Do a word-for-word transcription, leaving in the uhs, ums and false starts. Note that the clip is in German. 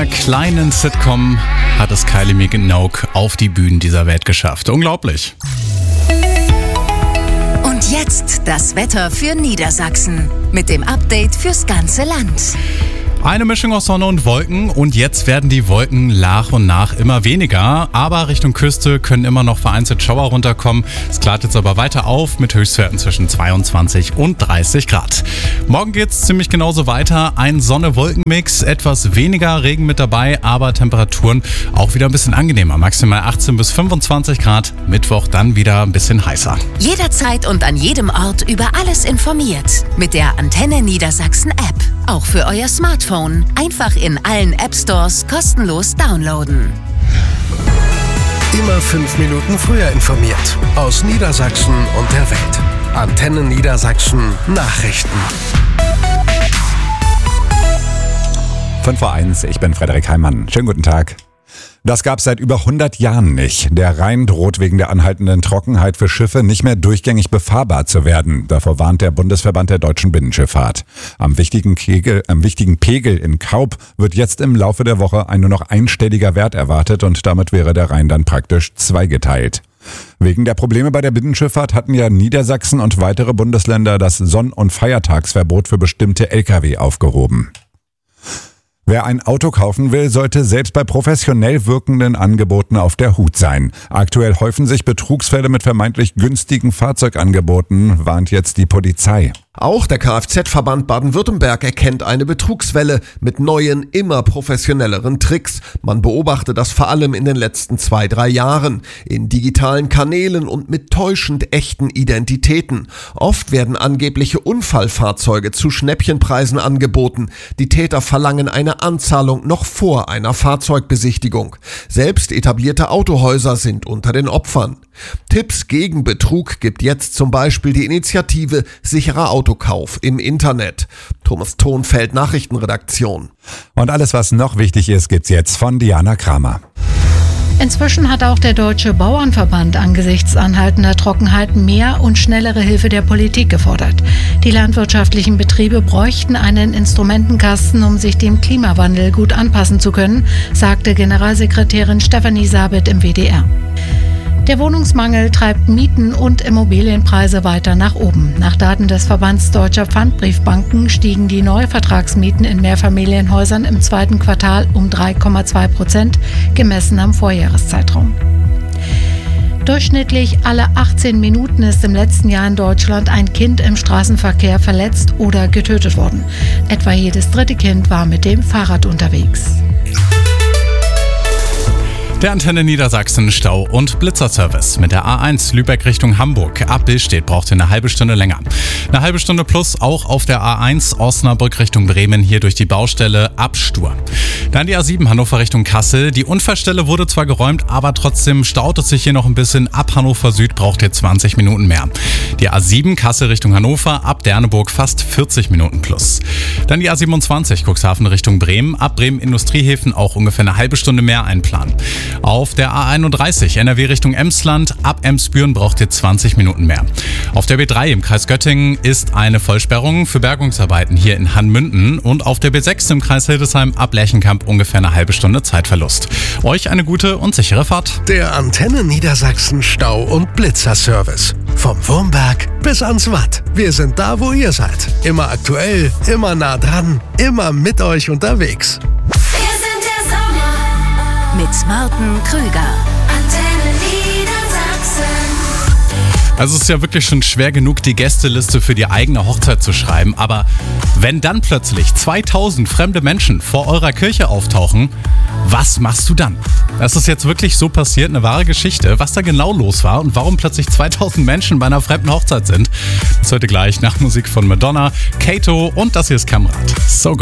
kleinen Sitcom hat es Kylie Minogue auf die Bühnen dieser Welt geschafft. Unglaublich. Und jetzt das Wetter für Niedersachsen mit dem Update fürs ganze Land. Eine Mischung aus Sonne und Wolken und jetzt werden die Wolken nach und nach immer weniger, aber Richtung Küste können immer noch vereinzelt Schauer runterkommen. Es klart jetzt aber weiter auf mit Höchstwerten zwischen zweiundzwanzig und dreißig Grad. Morgen geht's ziemlich genauso weiter. Ein Sonne-Wolken-Mix, etwas weniger Regen mit dabei, aber Temperaturen auch wieder ein bisschen angenehmer. Maximal achtzehn bis fünfundzwanzig Grad, Mittwoch dann wieder ein bisschen heißer. Jederzeit und an jedem Ort über alles informiert mit der Antenne Niedersachsen App. Auch für euer Smartphone. Einfach in allen App-Stores kostenlos downloaden. Immer fünf Minuten früher informiert. Aus Niedersachsen und der Welt. Antenne Niedersachsen Nachrichten. fünf vor eins, ich bin Frederik Heimann. Schönen guten Tag. Das gab's seit über hundert Jahren nicht. Der Rhein droht wegen der anhaltenden Trockenheit für Schiffe nicht mehr durchgängig befahrbar zu werden. Davor warnt der Bundesverband der deutschen Binnenschifffahrt. Am wichtigen, Kegel, am wichtigen Pegel in Kaub wird jetzt im Laufe der Woche ein nur noch einstelliger Wert erwartet und damit wäre der Rhein dann praktisch zweigeteilt. Wegen der Probleme bei der Binnenschifffahrt hatten ja Niedersachsen und weitere Bundesländer das Sonn- und Feiertagsverbot für bestimmte L K W aufgehoben. Wer ein Auto kaufen will, sollte selbst bei professionell wirkenden Angeboten auf der Hut sein. Aktuell häufen sich Betrugsfälle mit vermeintlich günstigen Fahrzeugangeboten, warnt jetzt die Polizei. Auch der Kfz-Verband Baden-Württemberg erkennt eine Betrugswelle mit neuen, immer professionelleren Tricks. Man beobachte das vor allem in den letzten zwei, drei Jahren. In digitalen Kanälen und mit täuschend echten Identitäten. Oft werden angebliche Unfallfahrzeuge zu Schnäppchenpreisen angeboten. Die Täter verlangen eine Anzahlung noch vor einer Fahrzeugbesichtigung. Selbst etablierte Autohäuser sind unter den Opfern. Tipps gegen Betrug gibt jetzt zum Beispiel die Initiative Sicherer Autokauf im Internet. Thomas Thonfeld, Nachrichtenredaktion. Und alles, was noch wichtig ist, gibt's jetzt von Diana Kramer. Inzwischen hat auch der Deutsche Bauernverband angesichts anhaltender Trockenheit mehr und schnellere Hilfe der Politik gefordert. Die landwirtschaftlichen Betriebe bräuchten einen Instrumentenkasten, um sich dem Klimawandel gut anpassen zu können, sagte Generalsekretärin Stefanie Sabit im W D R. Der Wohnungsmangel treibt Mieten und Immobilienpreise weiter nach oben. Nach Daten des Verbands Deutscher Pfandbriefbanken stiegen die Neuvertragsmieten in Mehrfamilienhäusern im zweiten Quartal um drei Komma zwei Prozent, gemessen am Vorjahreszeitraum. Durchschnittlich alle achtzehn Minuten ist im letzten Jahr in Deutschland ein Kind im Straßenverkehr verletzt oder getötet worden. Etwa jedes dritte Kind war mit dem Fahrrad unterwegs. Der Antenne Niedersachsen Stau- und Blitzerservice mit der A eins Lübeck Richtung Hamburg. Ab Billstedt braucht ihr eine halbe Stunde länger. Eine halbe Stunde plus auch auf der A eins Osnabrück Richtung Bremen, hier durch die Baustelle ab Stur. Dann die A sieben Hannover Richtung Kassel. Die Unfallstelle wurde zwar geräumt, aber trotzdem staut es sich hier noch ein bisschen. Ab Hannover Süd braucht ihr zwanzig Minuten mehr. Die A sieben Kassel Richtung Hannover, ab Derneburg fast vierzig Minuten plus. Dann die A siebenundzwanzig Cuxhaven Richtung Bremen. Ab Bremen Industriehäfen auch ungefähr eine halbe Stunde mehr einplanen. Auf der A einunddreißig N R W Richtung Emsland, ab Emsbüren braucht ihr zwanzig Minuten mehr. Auf der B drei im Kreis Göttingen ist eine Vollsperrung für Bergungsarbeiten hier in Hanmünden und auf der B sechs im Kreis Hildesheim ab Lerchenkamp ungefähr eine halbe Stunde Zeitverlust. Euch eine gute und sichere Fahrt. Der Antenne Niedersachsen Stau- und Blitzerservice. Vom Wurmberg bis ans Watt. Wir sind da, wo ihr seid. Immer aktuell, immer nah dran, immer mit euch unterwegs. Mit Martin Krüger. Antenne Niedersachsen. Also es ist ja wirklich schon schwer genug, die Gästeliste für die eigene Hochzeit zu schreiben. Aber wenn dann plötzlich zweitausend fremde Menschen vor eurer Kirche auftauchen, was machst du dann? Das ist jetzt wirklich so passiert, eine wahre Geschichte. Was da genau los war und warum plötzlich zweitausend Menschen bei einer fremden Hochzeit sind, das heute gleich nach Musik von Madonna, Kato und das hier ist Kamrat. So good.